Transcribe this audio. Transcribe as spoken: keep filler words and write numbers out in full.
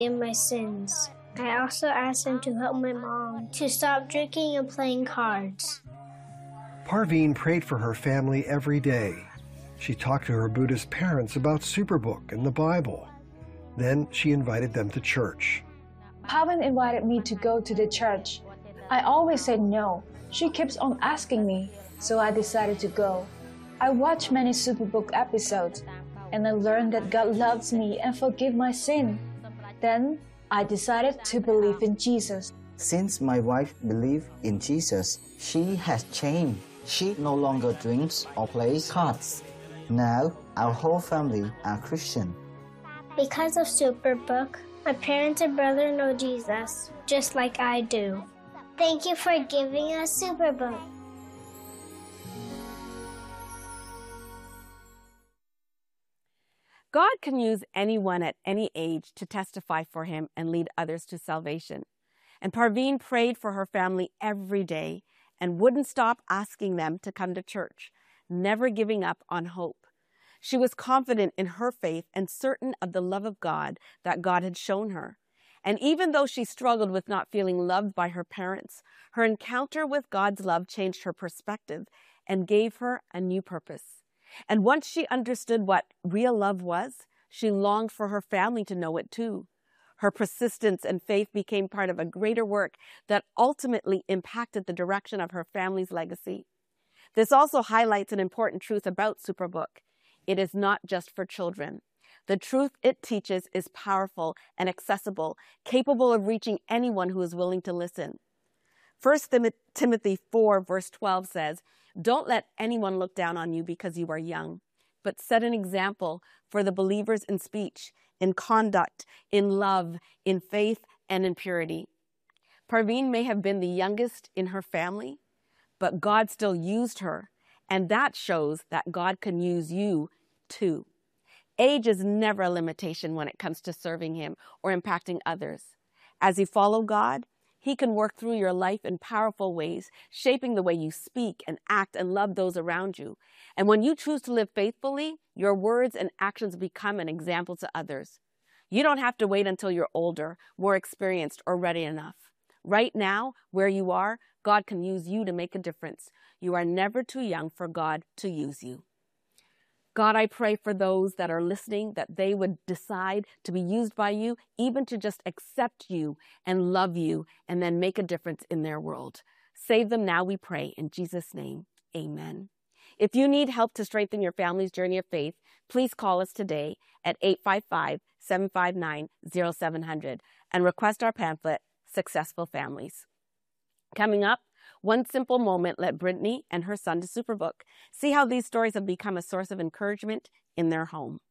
in my sins. I also asked him to help my mom to stop drinking and playing cards. Parveen prayed for her family every day. She talked to her Buddhist parents about Superbook and the Bible. Then she invited them to church. Parveen invited me to go to the church. I always said no. She keeps on asking me, so I decided to go. I watched many Superbook episodes, and I learned that God loves me and forgives my sin. Then I decided to believe in Jesus. Since my wife believed in Jesus, she has changed. She no longer drinks or plays cards. Now our whole family are Christian. Because of Superbook, my parents and brother know Jesus, just like I do. Thank you for giving us Superbook. God can use anyone at any age to testify for him and lead others to salvation. And Parveen prayed for her family every day and wouldn't stop asking them to come to church, never giving up on hope. She was confident in her faith and certain of the love of God that God had shown her. And even though she struggled with not feeling loved by her parents, her encounter with God's love changed her perspective and gave her a new purpose. And once she understood what real love was, she longed for her family to know it too. Her persistence and faith became part of a greater work that ultimately impacted the direction of her family's legacy. This also highlights an important truth about Superbook. It is not just for children. The truth it teaches is powerful and accessible, capable of reaching anyone who is willing to listen. First Timothy four, verse twelve says, "Don't let anyone look down on you because you are young, but set an example for the believers in speech, in conduct, in love, in faith, and in purity." Parveen may have been the youngest in her family, but God still used her, and that shows that God can use you too. Age is never a limitation when it comes to serving him or impacting others. As you follow God, he can work through your life in powerful ways, shaping the way you speak and act and love those around you. And when you choose to live faithfully, your words and actions become an example to others. You don't have to wait until you're older, more experienced, or ready enough. Right now, where you are, God can use you to make a difference. You are never too young for God to use you. God, I pray for those that are listening, that they would decide to be used by you, even to just accept you and love you, and then make a difference in their world. Save them now, we pray. In Jesus' name, amen. If you need help to strengthen your family's journey of faith, please call us today at eight five five, seven five nine, zero seven zero zero and request our pamphlet, Successful Families. Coming up, One Simple Moment led Brittany and her son to Superbook. See how these stories have become a source of encouragement in their home.